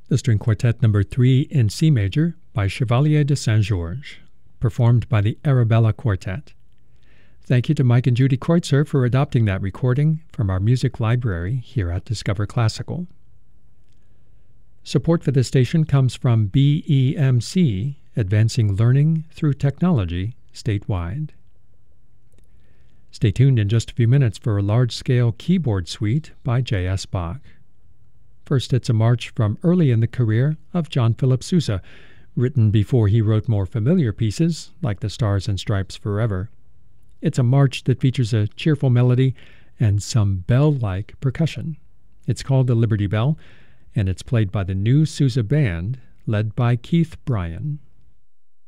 The String Quartet No. 3 in C major by Chevalier de Saint-Georges, performed by the Arabella Quartet. Thank you to Mike and Judy Kreutzer for adopting that recording from our music library here at Discover Classical. Support for this station comes from BEMC, Advancing Learning Through Technology statewide. Stay tuned in just a few minutes for a large-scale keyboard suite by J.S. Bach. First, it's a march from early in the career of John Philip Sousa, written before he wrote more familiar pieces like The Stars and Stripes Forever. It's a march that features a cheerful melody and some bell-like percussion. It's called the Liberty Bell, and it's played by the new Sousa Band, led by Keith Bryan.